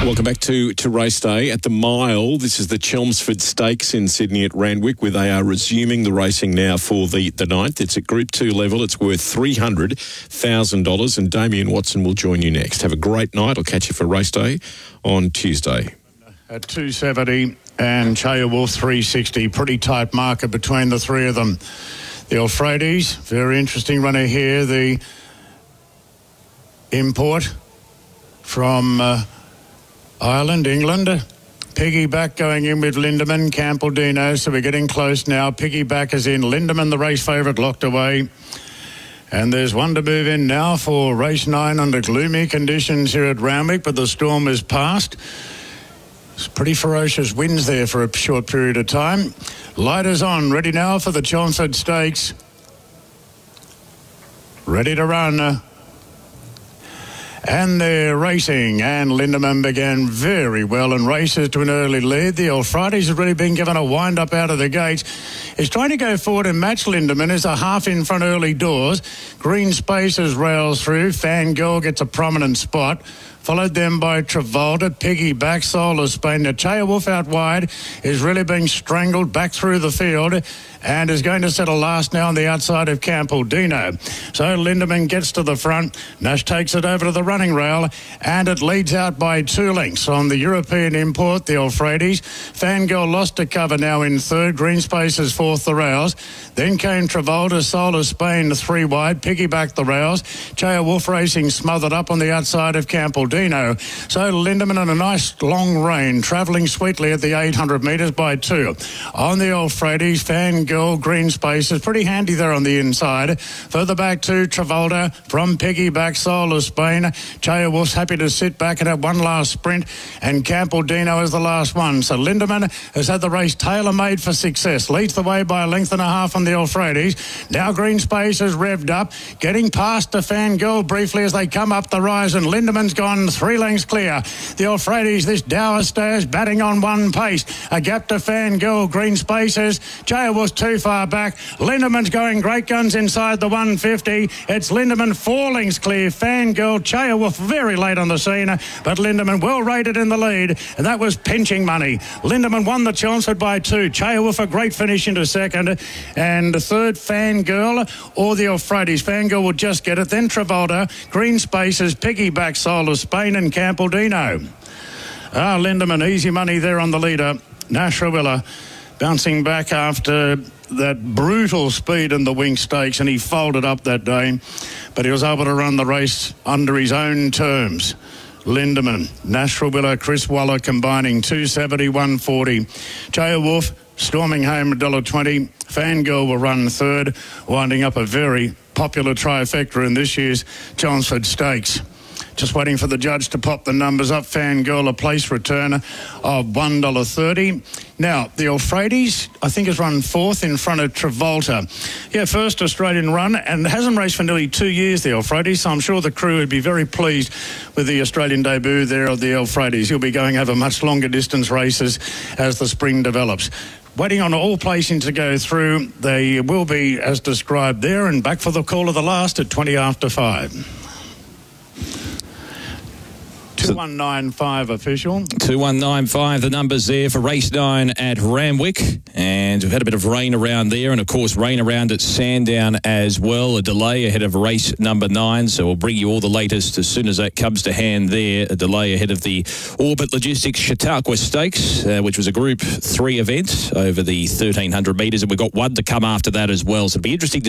Welcome back to race day at the Mile. This is the Chelmsford Stakes in Sydney at Randwick, where they are resuming the racing now for the 9th. It's at Group 2 level. It's worth $300,000, and Damien Watson will join you next. Have a great night. I'll catch you for race day on Tuesday. At 270 and Chaya Wolf 360. Pretty tight market between the three of them. The Euphrates, very interesting runner here. The import from Ireland, England. Piggyback going in with Lindemann, Campbell-Dino, so we're getting close now. Piggyback is in. Lindemann, the race favourite, locked away. And there's one to move in now for race 9 under gloomy conditions here at Randwick, but the storm is past. It's pretty ferocious winds there for a short period of time. Light is on, ready now for the Chelmsford Stakes. Ready to run. And they're racing, and Lindemann began very well and races to an early lead. The Euphrates has really been given a wind-up out of the gates. He's trying to go forward and match Lindemann as a half in front early doors. Green Spaces rails through. Fangirl gets a prominent spot. Followed then by Travolta, Piggyback, Soul of Spain. Now, Chaya Wolf out wide is really being strangled back through the field and is going to settle last now on the outside of Campbell-Dino. So Lindemann gets to the front. Nash takes it over to the running rail, and it leads out by 2 lengths on the European import, the Euphrates. Fangirl lost to cover now in third. Green Spaces fourth the rails. Then came Travolta, Soul of Spain 3 wide. Piggyback the rails. Chaya Wolf Racing smothered up on the outside of Campbell-Dino. So Lindemann in a nice long rein, travelling sweetly at the 800 metres by 2. On the Euphrates, Fangirl, Green Spaces, pretty handy there on the inside. Further back to Travolta from Piggyback, Soul of Spain. Chaya Wolf's happy to sit back and have one last sprint, and Campbell-Dino is the last one. So Lindemann has had the race tailor-made for success. Leads the way by a length and a half on the Euphrates. Now Green Spaces revved up, getting past the Fangirl briefly as they come up the rise, and Lindemann's gone 3 lengths clear. The Euphrates, this Dower Stairs batting on one pace. A gap to Fangirl, Green Spaces. Chaya was too far back. Lindemann's going great guns inside the 150. It's Lindemann 4 lengths clear. Fangirl, Chaya Wolf very late on the scene, but Lindemann well rated in the lead, and that was pinching money. Lindemann won the Chelmsford by 2. Chaya Wolf a great finish into second, and third Fangirl or the Euphrates. Fangirl will just get it. Then Travolta, Green Spaces, Piggyback, Soul of Spain, and Campbell-Dino. Lindemann, easy money there on the leader. Nasrawilla bouncing back after that brutal speed in the Wing Stakes, and he folded up that day, but he was able to run the race under his own terms. Lindemann, Nasrawilla, Chris Waller combining 270, 140. Chaya Wolf storming home $1.20. Fangirl will run third, winding up a very popular trifecta in this year's Chelmsford Stakes. Just waiting for the judge to pop the numbers up. Fangirl, a place return of $1.30. Now, the Euphrates, I think, has run 4th in front of Travolta. Yeah, first Australian run, and hasn't raced for nearly 2 years, the Euphrates, so I'm sure the crew would be very pleased with the Australian debut there of the Euphrates. He'll be going over much longer distance races as the spring develops. Waiting on all placing to go through. They will be, as described there, and back for the call of the last at 20 after 5. 2195 official. 2195, the numbers there for race 9 at Randwick. And we've had a bit of rain around there, and of course rain around at Sandown as well. A delay ahead of race number 9, so we'll bring you all the latest as soon as that comes to hand there. A delay ahead of the Orbit Logistics Chautauqua Stakes, which was a Group 3 event over the 1,300 metres, and we've got one to come after that as well. So it'll be interesting to